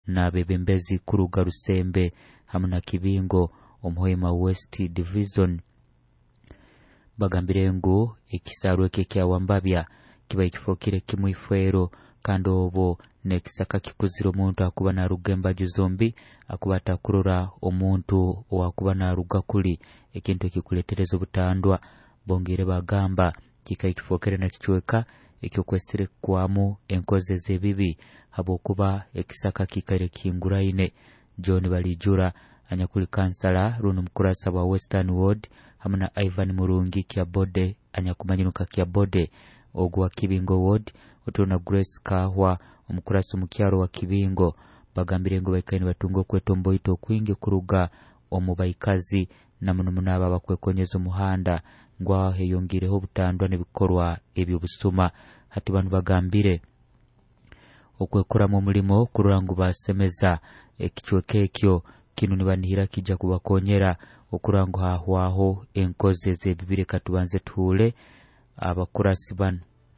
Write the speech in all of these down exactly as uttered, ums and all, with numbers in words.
n'abebembezi kuruga Rusembe hamwe na Kibingo omuhoima West Division bagambire ngo ekisaro eke kya Wambabya kiba ikifokire kimwifero kandi obo nekisaka kikuzira omuntu akuba na rugemba juzombi akubata kurora omuntu owakuba na ruga kuli ekintu ekikuletereza obutandwa bongere bagamba kikayikifokere na kichweka ekyo kwesire kwamu enkoze zebibi habokuba ekisaka kikare kinguraine John Balijura anyakuli kansala runo mukurasa wa Western Ward hamuna Ivan Murungi kya bode anyakumanyinuka kya bode ogwa Kibingo Ward otona Grace Kahwa omukurasa mukyaro wa Kibingo bagambire ngo bayikaine batungo kwetombo ito kwinge kuruga omubayikazi namuno munaba bakwekonyeza umuhanda ngwa heyongireho butandwa nebikorwa ebyo busuma hati bantu bagambire okwekora mu mulimo kurangu basemeza ekichweke ekyo kinu nibanihira kijja kubakonyera okurangu hahwaho enkoze zebibire katubanze tule abakurasi bano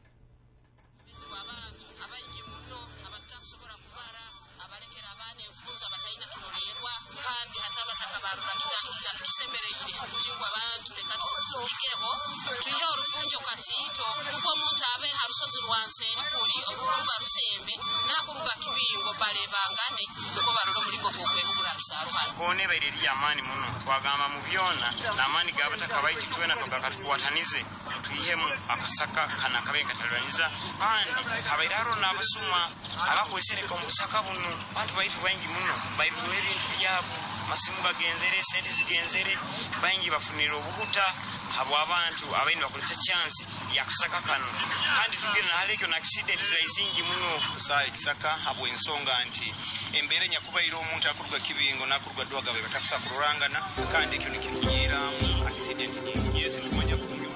kone bairiri amani muno twagamba mu byona namani gabata kabaiti twena tokakatukwatanize tuyihemu akasaka kana kabenga katalaniza kandi abairaro nabasuma abakwesireka omusaka buno bantu baitu bangi muno baivunira ebintu byabo masimu bagenzere sente zigenzere bangi bafunira obuhuta abo abantu abaini bakolesa chance yakasaka kano kandi tugire na halekyo na accident zaizingi muno sai kisaka abo ensonga anti embere nyakubaira omuntu akurwa Kibingo nakurwa dwaga batafisa kururangana kandi ekyo nikirunyira accident nyingi yesi tumanya kumyo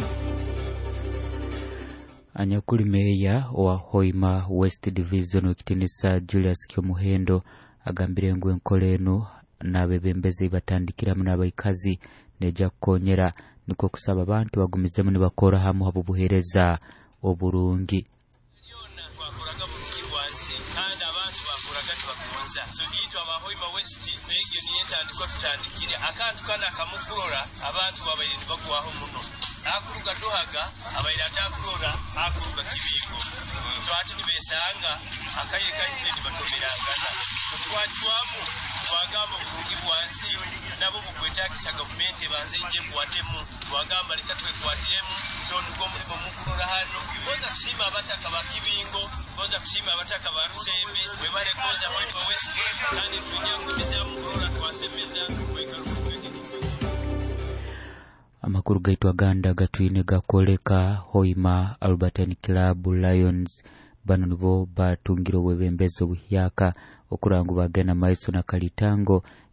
anyakuli meya wa Hoima West Division okitinisa Julius Kyomuhendo agambire ngo enkoleno nabebembeze batandikira mu nabayikazi neja konyera niko kusaba abantu bagumizemo ne bakora hamu habo buhereza oburungi twakoraga mu kiwasi kandi abantu bakoraga tubakunza so yitwa abahoima West region yetandiko tutandikire akantu kana kamukurora abantu babayindi bagwaho muno akuruga dohaga abayira atakurora akuruga Kibingo twati nibesanga akaye kayite nibatomerangana twatwamu twagamba burugi bwansi nabo bukwetagisa government banze nje kwatemu twagamba likatwe kwatemu so nuko muri mu mukurora hano boza kushima abataka ba Kibingo boza kushima abataka ba Rusembe we bare koza Hoima West kandi tunyangumiza mukurora twasemeza kweka amakuru gaitwa ganda gatwine gakoleka Hoima Albertine Club Lions bano nibo batungiro webembezo buhyaka okurangu bagena maiso na Kalitango